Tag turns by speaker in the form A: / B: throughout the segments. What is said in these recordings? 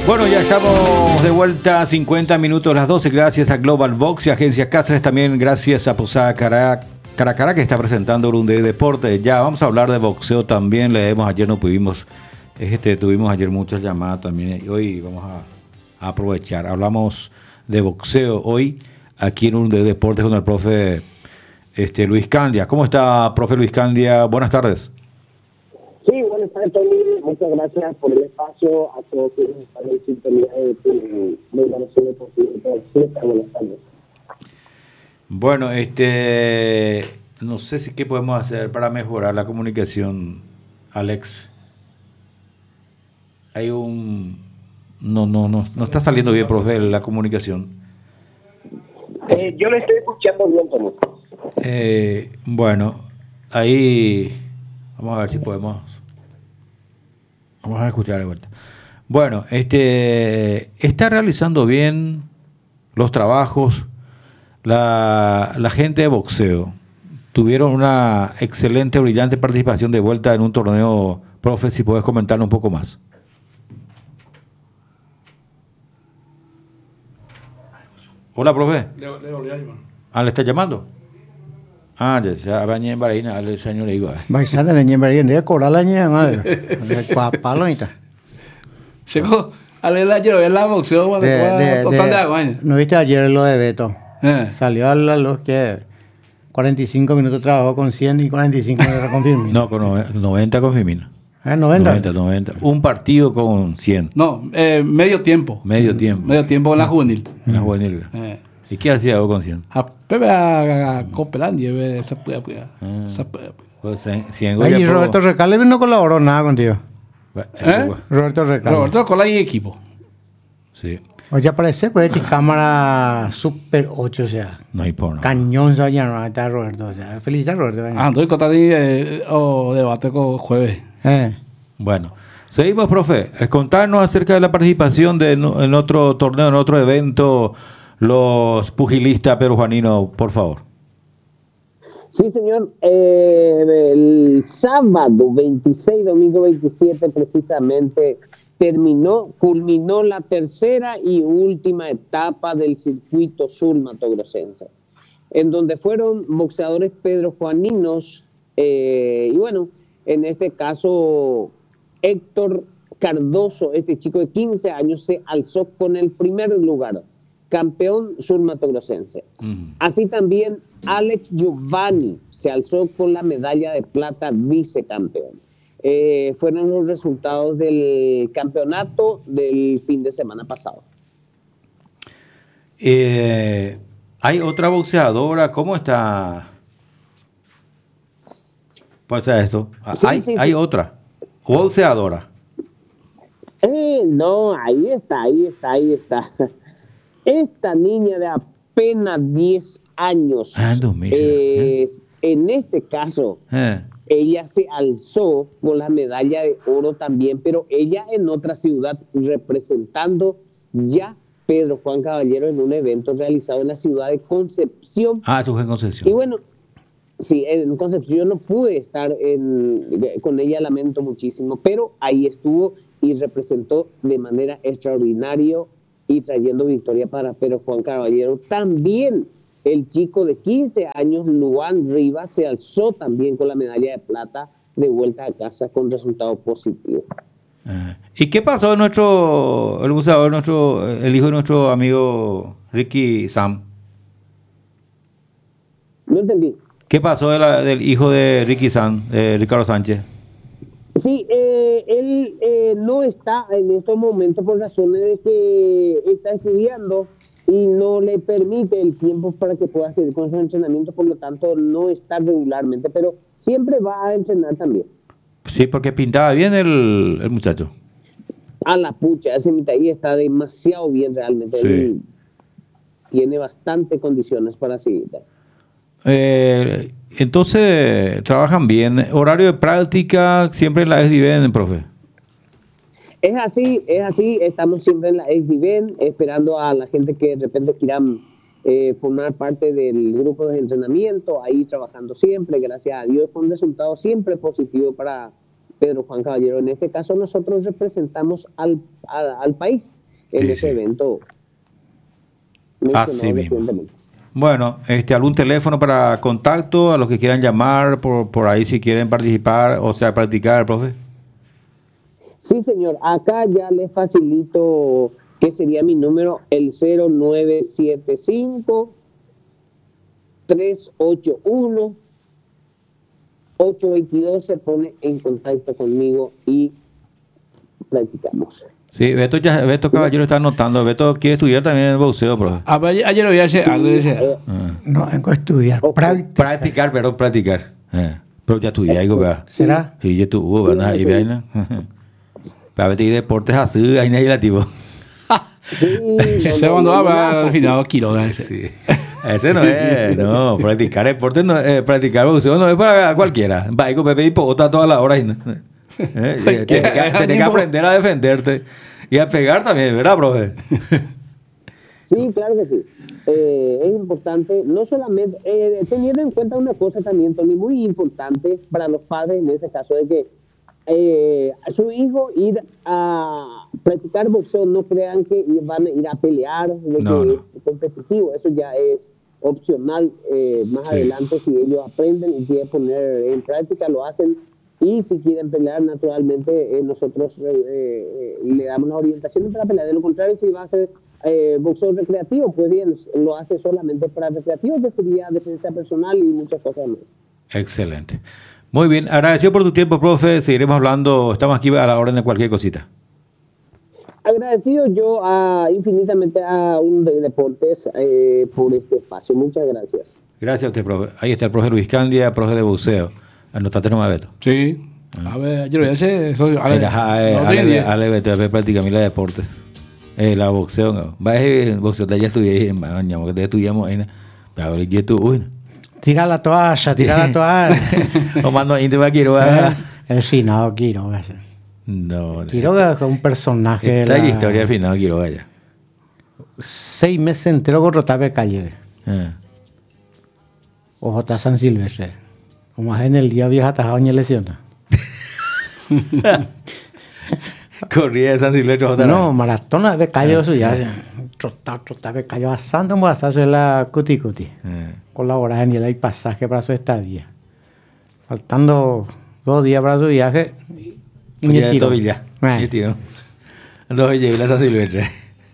A: Bueno, ya estamos de vuelta, 50 minutos las 12, gracias a Global Box y Agencia Cáceres, también gracias a Posada Caracara que está presentando Urunday Deporte. Ya vamos a hablar de boxeo también, leemos, ayer no pudimos, tuvimos ayer muchas llamadas también y hoy vamos a aprovechar. Hablamos de boxeo hoy aquí en Urunday Deporte con el profe Luis Candia. ¿Cómo está, profe Luis Candia? Buenas tardes.
B: Sí, buenas tardes, Tony. Muchas gracias por el espacio. A todos que están en sintonía de tu programación deportiva. Buenas tardes.
A: Bueno, no sé si qué podemos hacer para mejorar la comunicación, Alex. Hay no está saliendo bien, profe, la comunicación.
B: Yo le estoy escuchando bien, Tony.
A: Bueno, ahí vamos a ver si podemos. Vamos a escuchar de vuelta. Bueno, está realizando bien los trabajos la gente de boxeo. Tuvieron una excelente, brillante participación de vuelta en un torneo. Profe, si puedes comentarnos un poco más. Hola, profe. ¿Le está llamando? Ya bañé en Barina, al señor le digo.
C: Baixada en Barina, de cobrar la ña, madre. Palo y tal.
D: Llegó, ayer ve la boxeo, total de agua.
C: ¿No viste ayer lo de Beto? Salió a la luz que 45 minutos trabajó con 100 y 45 minutos con Firmino.
A: No, con 90 con Firmino.
C: 90.
A: Un partido con 100.
D: No, medio tiempo.
A: Medio tiempo.
D: Medio tiempo en la juvenil.
A: En la juvenil. ¿Y qué hacía vos con 100?
D: A Pepe a Copelandia, esa
C: y Roberto Recalde no colaboró nada contigo. Roberto Recalde.
D: Roberto Recalde y equipo.
A: Sí.
C: Oye, parece que es cámara Super 8, o sea.
A: No hay por nada.
C: Cañón, ya está Roberto. O sea, felicidades, Roberto.
D: Estoy contando debate con jueves.
A: Bueno, seguimos, profe. Contarnos acerca de la participación en otro torneo, en otro evento, los pugilistas peruaninos, por favor.
B: Sí, señor. El sábado 26, domingo 27, precisamente, culminó la tercera y última etapa del circuito sur matogrossense, en donde fueron boxeadores pedrojuaninos, y bueno, en este caso, Héctor Cardoso, este chico de 15 años, se alzó con el primer lugar, campeón sur matogrossense. Así también, Alex Giovanni se alzó con la medalla de plata, vicecampeón. Fueron los resultados del campeonato del fin de semana pasado.
A: Hay otra boxeadora, ¿cómo está? Pues esto. Hay otra boxeadora.
B: No, ahí está. Esta niña de apenas 10 años, en este caso, ella se alzó con la medalla de oro también, pero ella en otra ciudad, representando ya Pedro Juan Caballero en un evento realizado en la ciudad de Concepción.
A: Eso fue en Concepción.
B: Y bueno, sí, en Concepción yo no pude estar con ella, lamento muchísimo, pero ahí estuvo y representó de manera extraordinaria y trayendo victoria para Pedro Juan Caballero. También el chico de 15 años, Luan Rivas, se alzó también con la medalla de plata de vuelta a casa con resultado positivo.
A: ¿Y qué pasó el buceador, el hijo de nuestro amigo Ricky Sam?
B: No entendí.
A: ¿Qué pasó del hijo de Ricky Sam, Ricardo Sánchez?
B: Sí, él no está en estos momentos por razones de que está estudiando y no le permite el tiempo para que pueda seguir con su entrenamiento, por lo tanto no está regularmente, pero siempre va a entrenar también.
A: Sí, porque pintaba bien el muchacho.
B: A la pucha, ese Mitaí está demasiado bien realmente. Sí. Él tiene bastante condiciones para seguir.
A: Entonces, trabajan bien. ¿Horario de práctica siempre en la SDIVEN, profe?
B: Es así. Estamos siempre en la SDIVEN esperando a la gente que de repente quieran formar parte del grupo de entrenamiento, ahí trabajando siempre, gracias a Dios, con resultados siempre positivos para Pedro Juan Caballero. En este caso nosotros representamos al país en ese evento.
A: Así mismo. Bueno, algún teléfono para contacto a los que quieran llamar por ahí si quieren participar, o sea, practicar, profe.
B: Sí, señor. Acá ya les facilito que sería mi número, el 0975-381-822. Se pone en contacto conmigo y practicamos.
A: Sí, Beto Caballero está anotando. Beto quiere estudiar también el boxeo, profe.
D: Ayer lo voy a hacer algo.
C: No, vengo a estudiar.
A: Practicar. Pero ya estudié algo, ¿verdad?
C: ¿Será?
A: Sí, ya estuvo, ¿verdad? Ahí vaina. Para ver deportes así, ahí nadie la tipo.
D: Se cuando va al final Quiroga.
A: Sí. Ese no es, no, practicar deporte no es, practicar boxeo no es para cualquiera. Va con Pepe y Pota toda la hora. Tienes que aprender a defenderte y a pegar también, ¿verdad, profe?
B: Sí, claro que sí. Es importante, no solamente, teniendo en cuenta una cosa también, Tony, muy importante para los padres en este caso, de que a su hijo ir a practicar boxeo, no crean que van a ir a pelear, es competitivo, eso ya es opcional. Más adelante, si ellos aprenden y quieren poner en práctica, lo hacen. Y si quieren pelear, naturalmente, nosotros le damos las orientaciones para pelear. De lo contrario, si va a hacer boxeo recreativo, pues bien, lo hace solamente para recreativo, que sería defensa personal y muchas cosas más.
A: Excelente. Muy bien, agradecido por tu tiempo, profe. Seguiremos hablando, estamos aquí a la orden de cualquier cosita.
B: Agradecido yo infinitamente a Un Deportes por este espacio. Muchas gracias.
A: Gracias a usted, profe. Ahí está el profe Luis Candia, profe de buceo. Anotate nomás, Beto.
D: Sí. A ver, yo lo voy a hacer. Eso,
A: Ale, Beto, practica a mí la deporte. La boxeo, no. Va a boxeo, ya estudié, que te estudiamos ahí. Pero ya tú, uy.
C: Tira la toalla.
A: O mando ahí te va a Quiroga.
C: Sí, no, Quiroga.
A: No.
C: Quiroga es un personaje.
A: Esta es la historia al final, Quiroga ya.
C: 6 meses enteros con Rotape Calle. Ojota San Silvestre. Como en el día vieja atajado ni lesiona.
A: Corría de San Silvestre.
C: No, maratona de callo suya. Trotaba de callo asando, vamos a hacer la cuti. Colaborar en el pasaje para su estadía. Faltando 2 días para su viaje.
A: Y me tiro. Los llevé a San Silvestre.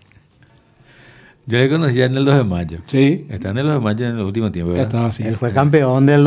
A: Yo le conocía en el 2 de mayo.
D: Sí.
A: Está en el 2 de mayo en el último tiempo, ¿verdad?
D: Estaba así.
C: Él fue campeón del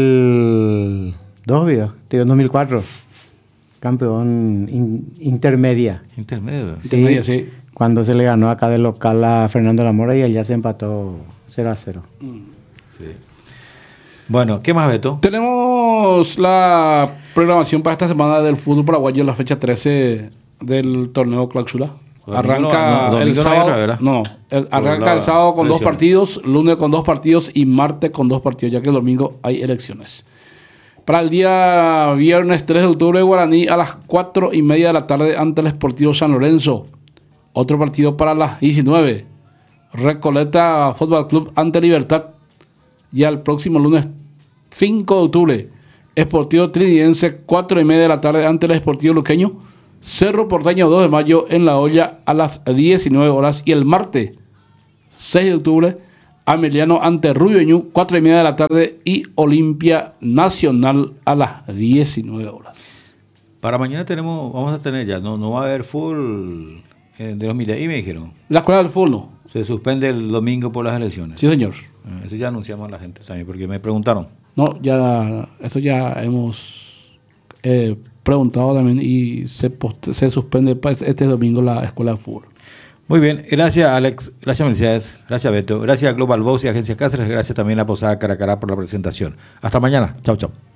C: 2002, digo, 2004. Campeón intermedia.
A: Intermedio.
C: Sí. Cuando se le ganó acá de local a Fernando Lamora y él ya se empató 0-0.
A: Sí. Bueno, ¿qué más, Beto?
D: Tenemos la programación para esta semana del fútbol paraguayo, la fecha 13 del torneo Clausura. Arranca el sábado. Arranca el sábado con 2 partidos, lunes con 2 partidos y martes con 2 partidos, ya que el domingo hay elecciones. Para el día viernes 3 de octubre, Guaraní a las 4:30 de la tarde ante el Sportivo San Lorenzo. Otro partido para las 19. Recoleta Fútbol Club ante Libertad. Y al próximo lunes 5 de octubre, Sportivo Trinidense 4:30 de la tarde ante el Sportivo Luqueño. Cerro Porteño 2 de mayo en La Olla a las 19 horas. Y el martes 6 de octubre, Ameliano ante Rubio Ñu 4:30 de la tarde y Olimpia Nacional a las 19 horas.
A: Para mañana vamos a tener ya, no va a haber full de los Milaí, me dijeron.
D: La escuela del fútbol no.
A: Se suspende el domingo por las elecciones.
D: Sí, señor.
A: Eso ya anunciamos a la gente también, porque me preguntaron.
D: No, eso ya hemos preguntado también y se suspende este domingo la escuela de fútbol.
A: Muy bien, gracias Alex, gracias Mercedes, gracias Beto, gracias Global Box y Agencia Cáceres, gracias también a Posada Caracará por la presentación. Hasta mañana, chau.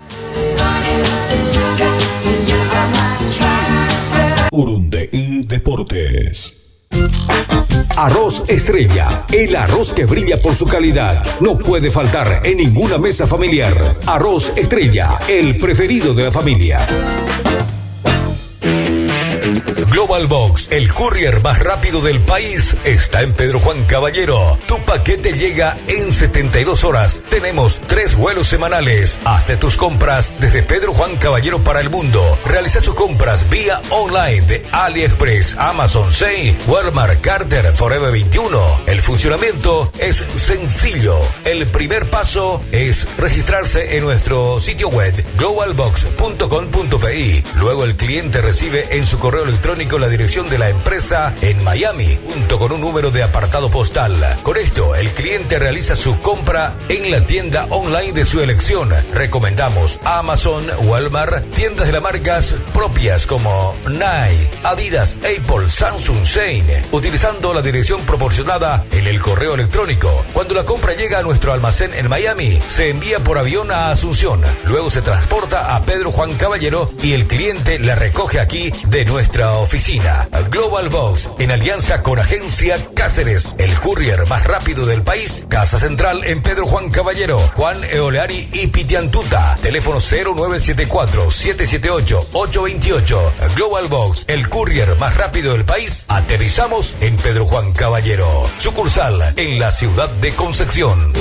E: Urundeí Deportes. Arroz Estrella, el arroz que brilla por su calidad. No puede faltar en ninguna mesa familiar. Arroz Estrella, el preferido de la familia. Global Box, el courier más rápido del país, está en Pedro Juan Caballero. Tu paquete llega en 72 horas. Tenemos 3 vuelos semanales. Hace tus compras desde Pedro Juan Caballero para el mundo. Realiza sus compras vía online de AliExpress, Amazon, Shein, Walmart, Carter, Forever 21. El funcionamiento es sencillo. El primer paso es registrarse en nuestro sitio web globalbox.com.pi. Luego el cliente recibe en su correo electrónico la dirección de la empresa en Miami, junto con un número de apartado postal. Con esto, el cliente realiza su compra en la tienda online de su elección. Recomendamos Amazon, Walmart, tiendas de las marcas propias como Nike, Adidas, Apple, Samsung, Shein, utilizando la dirección proporcionada en el correo electrónico. Cuando la compra llega a nuestro almacén en Miami, se envía por avión a Asunción. Luego se transporta a Pedro Juan Caballero y el cliente la recoge aquí de nuestra oficina. Global Box, en alianza con Agencia Cáceres, el courier más rápido del país. Casa central en Pedro Juan Caballero, Juan Eoleari y Pitiantuta. Teléfono 0974-778-828. Global Box, el courier más rápido del país. Aterrizamos en Pedro Juan Caballero. Sucursal en la ciudad de Concepción.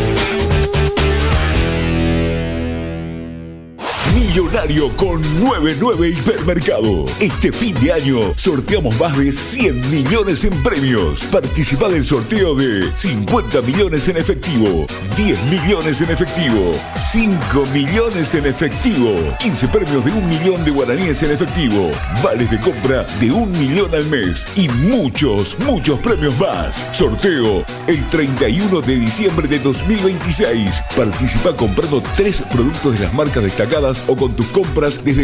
F: Millonario con 99 Hipermercado. Este fin de año sorteamos más de 100 millones en premios. Participa del sorteo de 50 millones en efectivo, 10 millones en efectivo, 5 millones en efectivo, 15 premios de 1 millón de guaraníes en efectivo, vales de compra de 1 millón al mes y muchos premios más. Sorteo el 31 de diciembre de 2026. Participa comprando 3 productos de las marcas destacadas o con tus compras desde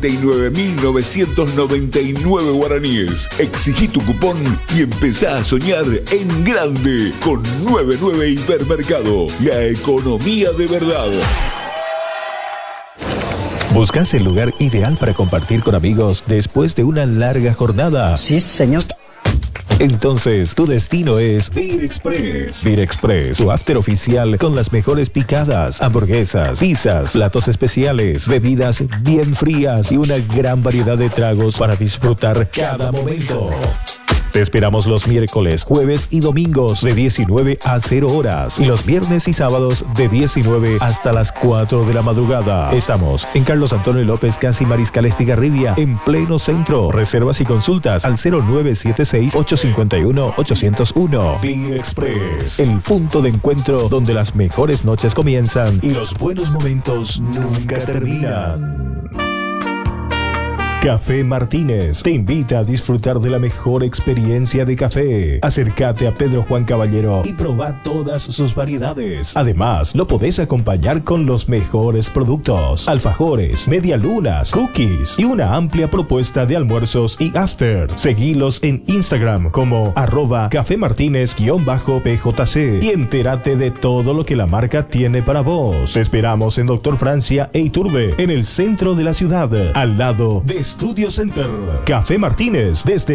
F: 49.999 guaraníes. Exigí tu cupón y empezá a soñar en grande con 99 Hipermercado, la economía de verdad.
G: ¿Buscas el lugar ideal para compartir con amigos después de una larga jornada?
H: Sí, señor.
G: Entonces, tu destino es Beer Express. Beer Express, tu after oficial con las mejores picadas, hamburguesas, pizzas, platos especiales, bebidas bien frías y una gran variedad de tragos para disfrutar cada momento. Te esperamos los miércoles, jueves y domingos de 19 a 0 horas y los viernes y sábados de 19 hasta las 4 de la madrugada. Estamos en Carlos Antonio López, casi Mariscal Estigarribia, en pleno centro. Reservas y consultas al 0976-851-801. Beer Express, el punto de encuentro donde las mejores noches comienzan y los buenos momentos nunca terminan. Café Martínez te invita a disfrutar de la mejor experiencia de café. Acércate a Pedro Juan Caballero y proba todas sus variedades. Además, lo podés acompañar con los mejores productos: alfajores, medialunas, cookies y una amplia propuesta de almuerzos y after. Seguilos en Instagram como @cafemartinez_pjc y entérate de todo lo que la marca tiene para vos. Te esperamos en Doctor Francia e Iturbe, en el centro de la ciudad, al lado de Studio Center. Café Martínez desde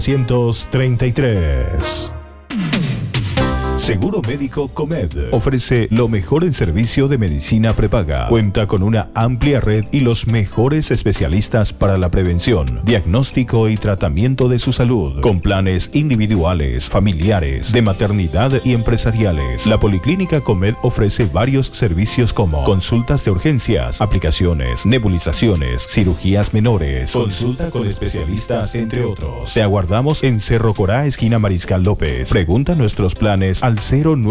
G: 1933. Seguro Médico Comed ofrece lo mejor en servicio de medicina prepaga. Cuenta con una amplia red y los mejores especialistas para la prevención, diagnóstico y tratamiento de su salud, con planes individuales, familiares, de maternidad y empresariales. La Policlínica Comed ofrece varios servicios como consultas de urgencias, aplicaciones, nebulizaciones, cirugías menores, consulta con especialistas, entre otros. Te aguardamos en Cerro Corá, esquina Mariscal López. Pregunta nuestros planes al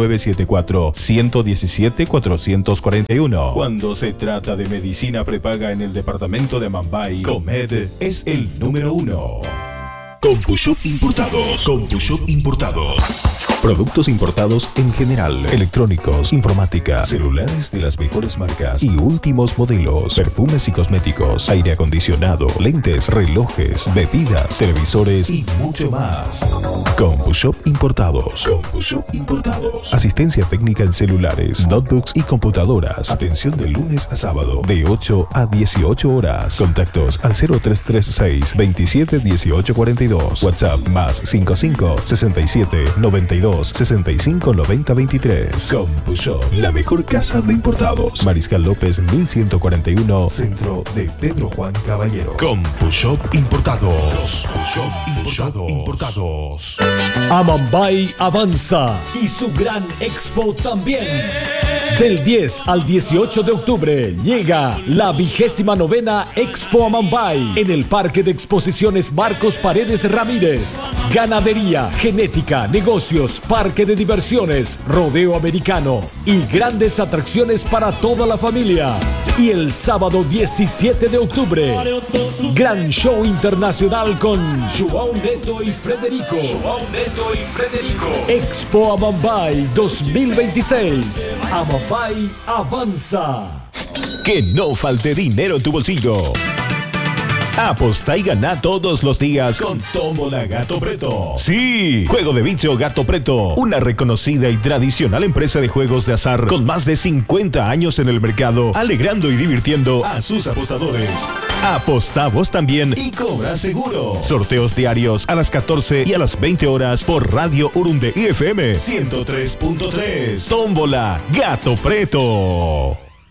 G: 0974-117-441. Cuando se trata de medicina prepaga en el departamento de Amambay, Comed es el número 1.
F: CompuShop Importados. CompuShop Importados.
G: Productos importados en general, electrónicos, informática, celulares de las mejores marcas y últimos modelos, perfumes y cosméticos, aire acondicionado, lentes, relojes, bebidas, televisores y mucho más. CompuShop Importados. CompuShop Importados. Asistencia técnica en celulares, notebooks y computadoras. Atención de lunes a sábado de 8 a 18 horas. Contactos al 0336 27 18 42. WhatsApp +55 67 92 22 65 90 23. CompuShop, la mejor casa de importados. Mariscal López 1141, centro de Pedro Juan Caballero. CompuShop Importados. Importados.
H: Amambay avanza y su gran expo también. Del 10 al 18 de octubre llega la 29ª Expo Amambay en el Parque de Exposiciones Marcos Paredes Ramírez. Ganadería, genética, negocios, parque de diversiones, rodeo americano y grandes atracciones para toda la familia. Y el sábado 17 de octubre, gran show internacional con João Neto y Frederico. Expo Amambay 2026. Amambay avanza.
G: Que no falte dinero en tu bolsillo. Aposta y gana todos los días con Tómbola Gato Preto. Sí, Juego de Bicho Gato Preto, una reconocida y tradicional empresa de juegos de azar con más de 50 años en el mercado, alegrando y divirtiendo a sus apostadores. Aposta vos también y cobra seguro. Sorteos diarios a las 14 y a las 20 horas por Radio Urunde FM 103.3. Tómbola Gato Preto.